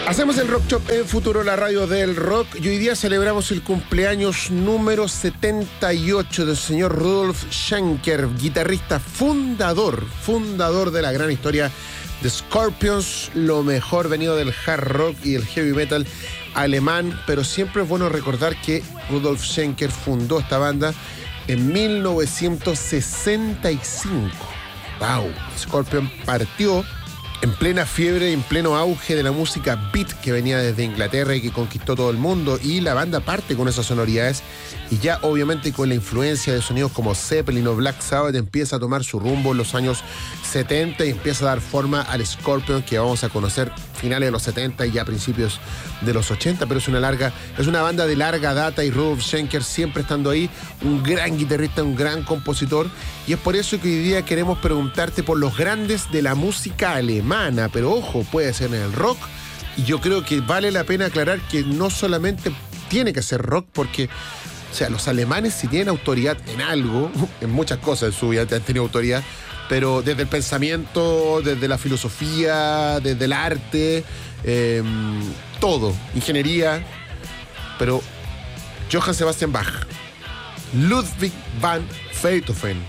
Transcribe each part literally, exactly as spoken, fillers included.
Hacemos el Rock Shop en Futuro, la radio del rock, y hoy día celebramos el cumpleaños número setenta y ocho del señor Rudolf Schenker, guitarrista fundador, fundador de la gran historia de Scorpions, lo mejor venido del hard rock y el heavy metal alemán, pero siempre es bueno recordar que Rudolf Schenker fundó esta banda en mil novecientos sesenta y cinco. ¡Wow! Scorpion partió en plena fiebre, en pleno auge de la música beat que venía desde Inglaterra y que conquistó todo el mundo, y la banda parte con esas sonoridades y ya obviamente con la influencia de sonidos como Zeppelin o Black Sabbath empieza a tomar su rumbo en los años setenta y empieza a dar forma al Scorpion que vamos a conocer finales de los setenta y ya principios de los ochenta, pero es una larga, es una banda de larga data y Rudolf Schenker siempre estando ahí, un gran guitarrista, un gran compositor, y es por eso que hoy día queremos preguntarte por los grandes de la música alemana, pero ojo, puede ser en el rock, y yo creo que vale la pena aclarar que no solamente tiene que ser rock, porque o sea, los alemanes si tienen autoridad en algo, en muchas cosas en su vida han tenido autoridad, pero desde el pensamiento, desde la filosofía, desde el arte, eh, todo, ingeniería, pero Johann Sebastian Bach, Ludwig van Beethoven,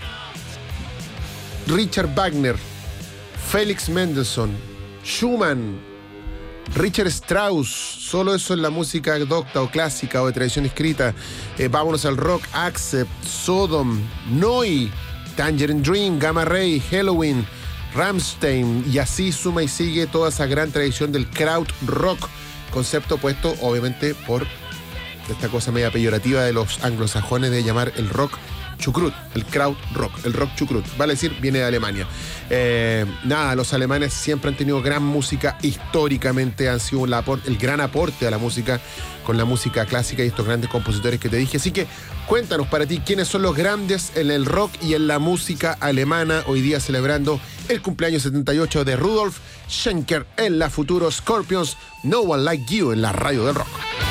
Richard Wagner, Felix Mendelssohn, Schumann, Richard Strauss, solo eso en la música docta o clásica o de tradición escrita. Eh, vámonos al rock, Accept, Sodom, Neu, Tangerine Dream, Gamma Ray, Halloween, Rammstein, y así suma y sigue toda esa gran tradición del kraut rock, concepto puesto obviamente por esta cosa media peyorativa de los anglosajones de llamar el rock chucrut, el kraut rock, el rock chucrut, vale decir, viene de Alemania. Eh, nada, los alemanes siempre han tenido gran música, históricamente han sido la, el gran aporte a la música con la música clásica y estos grandes compositores que te dije. Así que cuéntanos para ti quiénes son los grandes en el rock y en la música alemana, hoy día celebrando el cumpleaños setenta y ocho de Rudolf Schenker en la Futuro Scorpions, No One Like You en la radio del rock.